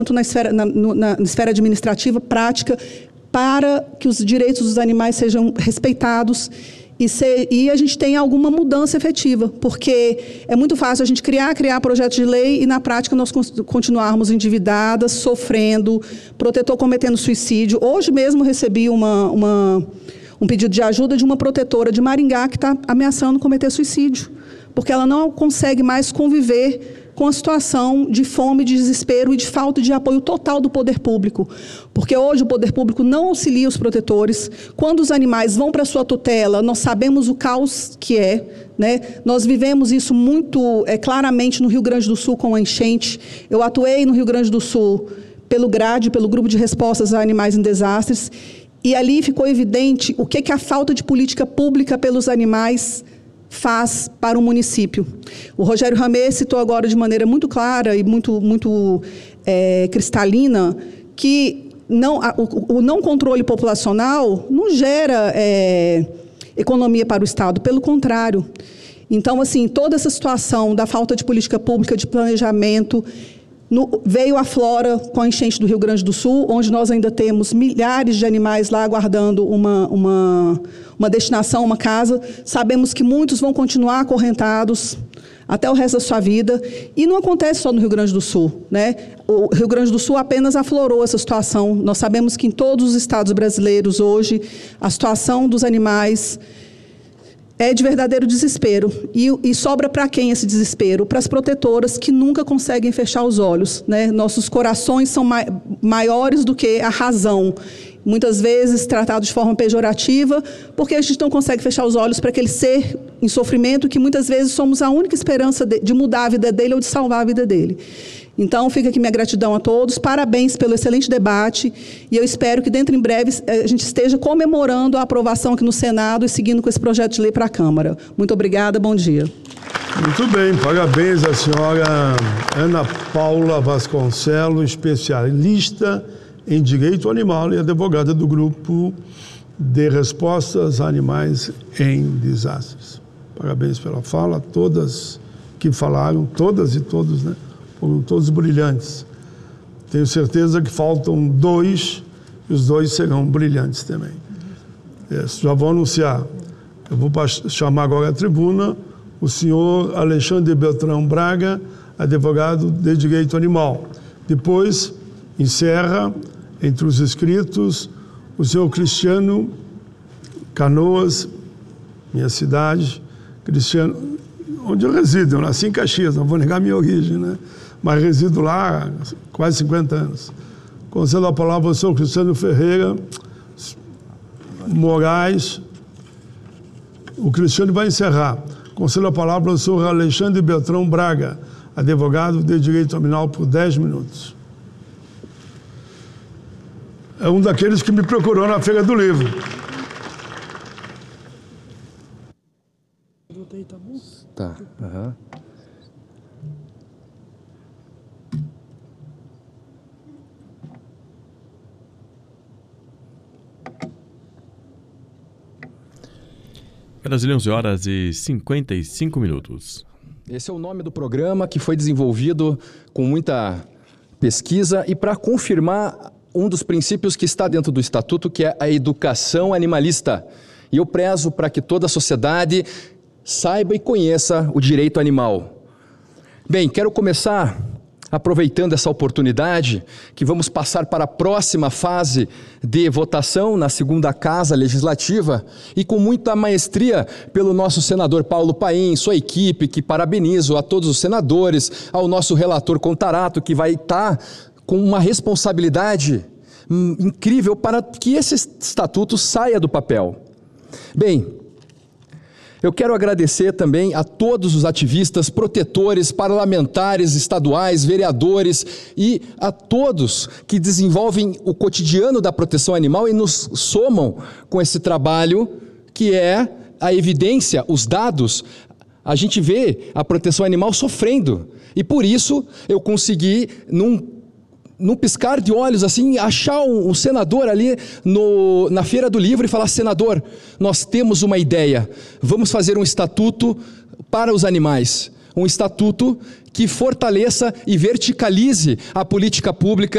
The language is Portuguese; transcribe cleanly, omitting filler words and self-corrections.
na esfera administrativa, prática, para que os direitos dos animais sejam respeitados e a gente tenha alguma mudança efetiva, porque é muito fácil a gente criar projetos de lei e, na prática, nós continuarmos endividadas, sofrendo, protetor cometendo suicídio. Hoje mesmo recebi um pedido de ajuda de uma protetora de Maringá que está ameaçando cometer suicídio, porque ela não consegue mais conviver com a situação de fome, de desespero e de falta de apoio total do poder público. Porque hoje o poder público não auxilia os protetores. Quando os animais vão para a sua tutela, nós sabemos o caos que é, né? Nós vivemos isso muito claramente no Rio Grande do Sul com a enchente. Eu atuei no Rio Grande do Sul pelo GRADE, pelo Grupo de Respostas a Animais em Desastres, e ali ficou evidente o que a falta de política pública pelos animais faz para o município. O Rogério Ramê citou agora de maneira muito clara e muito cristalina que o não controle populacional não gera economia para o Estado, pelo contrário. Então, assim, toda essa situação da falta de política pública, de planejamento, veio à flora com a enchente do Rio Grande do Sul, onde nós ainda temos milhares de animais lá aguardando uma destinação, uma casa. Sabemos que muitos vão continuar acorrentados até o resto da sua vida. E não acontece só no Rio Grande do Sul, né? O Rio Grande do Sul apenas aflorou essa situação. Nós sabemos que em todos os estados brasileiros hoje, a situação dos animais é de verdadeiro desespero. E sobra para quem esse desespero? Para as protetoras que nunca conseguem fechar os olhos, né? Nossos corações são maiores do que a razão. Muitas vezes tratado de forma pejorativa, porque a gente não consegue fechar os olhos para aquele ser em sofrimento que muitas vezes somos a única esperança de mudar a vida dele ou de salvar a vida dele. Então, fica aqui minha gratidão a todos, parabéns pelo excelente debate, e eu espero que dentro em breve a gente esteja comemorando a aprovação aqui no Senado e seguindo com esse projeto de lei para a Câmara. Muito obrigada, bom dia. Muito bem, parabéns à senhora Ana Paula Vasconcelos, especialista em direito animal e advogada do Grupo de Respostas a Animais em Desastres. Parabéns pela fala, todas que falaram, todas e todos, né? Foram todos brilhantes. Tenho certeza que faltam dois, e os dois serão brilhantes também. Já vou anunciar. Eu vou chamar agora à tribuna o senhor Alexandre Beltrão Braga, advogado de direito animal. Depois, encerra, entre os inscritos, o senhor Cristiano Canoas, minha cidade, Cristiano, onde eu resido. Eu nasci em Caxias, não vou negar minha origem, né? Mas resido lá há quase 50 anos. Concedo a palavra ao senhor Cristiano Ferreira Moraes. O Cristiano vai encerrar. Concedo a palavra ao senhor Alexandre Beltrão Braga, advogado de direito animal, por 10 minutos. É um daqueles que me procurou na Feira do Livro. Tá. Uhum. Brasília, 11h55. Esse é o nome do programa que foi desenvolvido com muita pesquisa e para confirmar um dos princípios que está dentro do Estatuto, que é a educação animalista. E eu prezo para que toda a sociedade saiba e conheça o direito animal. Bem, quero começar aproveitando essa oportunidade que vamos passar para a próxima fase de votação na segunda Casa Legislativa e com muita maestria pelo nosso senador Paulo Paim, sua equipe, que parabenizo a todos os senadores, ao nosso relator Contarato, que vai estar com uma responsabilidade incrível para que esse estatuto saia do papel. Bem, eu quero agradecer também a todos os ativistas, protetores, parlamentares estaduais, vereadores e a todos que desenvolvem o cotidiano da proteção animal e nos somam com esse trabalho que é a evidência, os dados. A gente vê a proteção animal sofrendo e por isso eu consegui, num piscar de olhos, assim, achar um senador ali na Feira do Livro e falar: senador, nós temos uma ideia, vamos fazer um estatuto para os animais. um estatuto que fortaleça e verticalize a política pública